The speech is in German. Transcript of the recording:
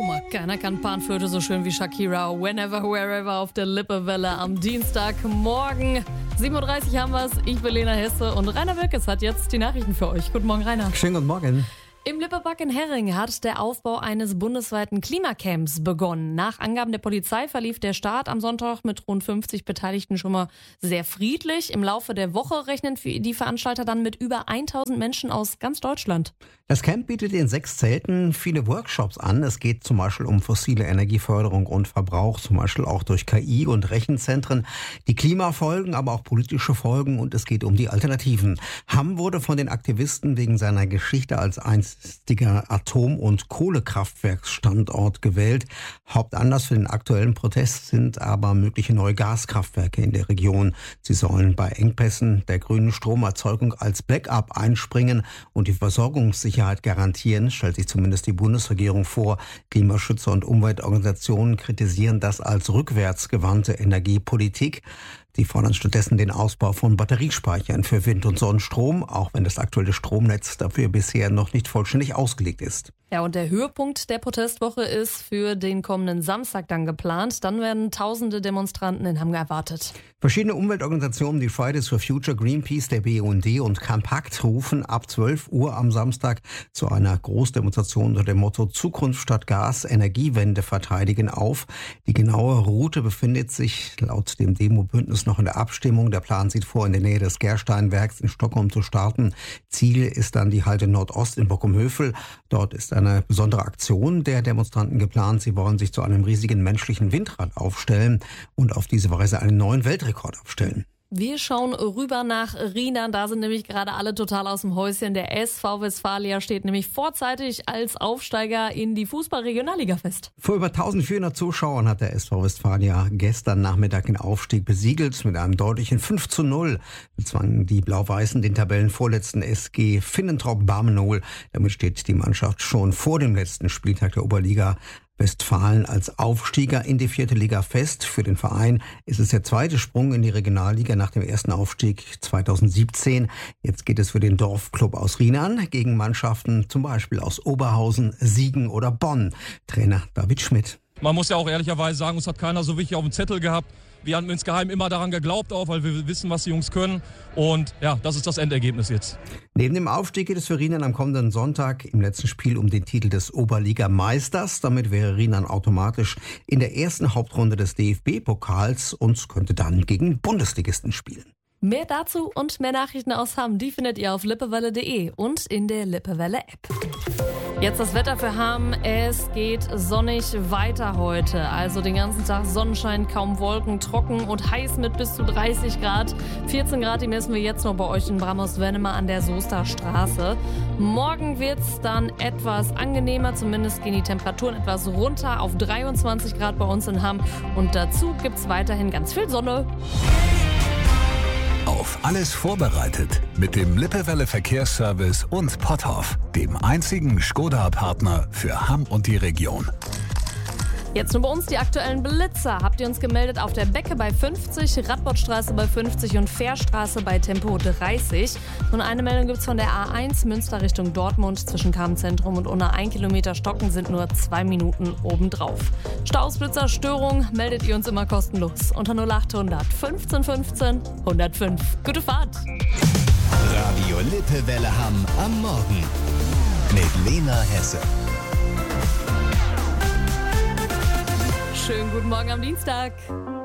Guck mal, keiner kann Panflöte so schön wie Shakira. Whenever, wherever auf der Lippewelle am Dienstagmorgen. 7.30 Uhr haben wir's. Ich bin Lena Hesse und Rainer Wilkes hat jetzt die Nachrichten für euch. Guten Morgen, Rainer. Schönen guten Morgen. Im Lippeback in Herring hat der Aufbau eines bundesweiten Klimacamps begonnen. Nach Angaben der Polizei verlief der Start am Sonntag mit rund 50 Beteiligten schon mal sehr friedlich. Im Laufe der Woche rechnen die Veranstalter dann mit über 1000 Menschen aus ganz Deutschland. Das Camp bietet in 6 Zelten viele Workshops an. Es geht zum Beispiel um fossile Energieförderung und Verbrauch, zum Beispiel auch durch KI und Rechenzentren, die Klimafolgen, aber auch politische Folgen, und es geht um die Alternativen. Hamm wurde von den Aktivisten wegen seiner Geschichte als einstiger Atom- und Kohlekraftwerksstandort gewählt. Hauptanlass für den aktuellen Protest sind aber mögliche neue Gaskraftwerke in der Region. Sie sollen bei Engpässen der grünen Stromerzeugung als Backup einspringen und die Versorgungssicherheit garantieren, stellt sich zumindest die Bundesregierung vor. Klimaschützer und Umweltorganisationen kritisieren das als rückwärtsgewandte Energiepolitik. Die fordern stattdessen den Ausbau von Batteriespeichern für Wind- und Sonnenstrom, auch wenn das aktuelle Stromnetz dafür bisher noch nicht vollständig ausgelegt ist. Ja, und der Höhepunkt der Protestwoche ist für den kommenden Samstag dann geplant. Dann werden tausende Demonstranten in Hamm erwartet. Verschiedene Umweltorganisationen, die Fridays for Future, Greenpeace, der BUND und Compact rufen ab 12 Uhr am Samstag zu einer Großdemonstration unter dem Motto Zukunft statt Gas, Energiewende verteidigen auf. Die genaue Route befindet sich laut dem Demobündnis noch in der Abstimmung. Der Plan sieht vor, in der Nähe des Gersteinwerks in Stockholm zu starten. Ziel ist dann die Halte Nordost in Bockum-Hövel. Dort ist eine besondere Aktion der Demonstranten geplant. Sie wollen sich zu einem riesigen menschlichen Windrad aufstellen und auf diese Weise einen neuen Weltrekord aufstellen. Wir schauen rüber nach Rheinland. Da sind nämlich gerade alle total aus dem Häuschen. Der SV Westfalia steht nämlich vorzeitig als Aufsteiger in die Fußball-Regionalliga fest. Vor über 1400 Zuschauern hat der SV Westfalia gestern Nachmittag den Aufstieg besiegelt. Mit einem deutlichen 5:0 bezwangen die Blau-Weißen den Tabellenvorletzten SG Finnentrop-Bammenol. Damit steht die Mannschaft schon vor dem letzten Spieltag der Oberliga Westfalen als Aufsteiger in die 4. Liga fest. Für den Verein ist es der zweite Sprung in die Regionalliga nach dem ersten Aufstieg 2017. Jetzt geht es für den Dorfclub aus Rheinland gegen Mannschaften zum Beispiel aus Oberhausen, Siegen oder Bonn. Trainer David Schmidt. Man muss ja auch ehrlicherweise sagen, uns hat keiner so wirklich auf dem Zettel gehabt. Wir haben insgeheim immer daran geglaubt, auch weil wir wissen, was die Jungs können. Und ja, das ist das Endergebnis jetzt. Neben dem Aufstieg geht es für Rheinland am kommenden Sonntag im letzten Spiel um den Titel des Oberligameisters. Damit wäre Rheinland automatisch in der ersten Hauptrunde des DFB-Pokals und könnte dann gegen Bundesligisten spielen. Mehr dazu und mehr Nachrichten aus Hamm, die findet ihr auf lippewelle.de und in der Lippewelle-App. Jetzt das Wetter für Hamm. Es geht sonnig weiter heute. Also den ganzen Tag Sonnenschein, kaum Wolken, trocken und heiß mit bis zu 30 Grad. 14 Grad, die messen wir jetzt noch bei euch in Bramhaus-Wennemer an der Soester Straße. Morgen wird's dann etwas angenehmer. Zumindest gehen die Temperaturen etwas runter auf 23 Grad bei uns in Hamm. Und dazu gibt's weiterhin ganz viel Sonne. Auf alles vorbereitet mit dem Lippewelle Verkehrsservice und Potthoff, dem einzigen Skoda-Partner für Hamm und die Region. Jetzt nur bei uns die aktuellen Blitzer. Habt ihr uns gemeldet auf der Becke bei 50, Radbottstraße bei 50 und Fährstraße bei Tempo 30. Und eine Meldung gibt's von der A1 Münster Richtung Dortmund. Zwischen Kammzentrum und unter 1 Kilometer Stocken sind nur 2 Minuten obendrauf. Staus, Blitzer, Störung meldet ihr uns immer kostenlos unter 0800 15 15 105. Gute Fahrt! Radio Lippewelle Hamm am Morgen mit Lena Hesse. Schönen guten Morgen am Dienstag.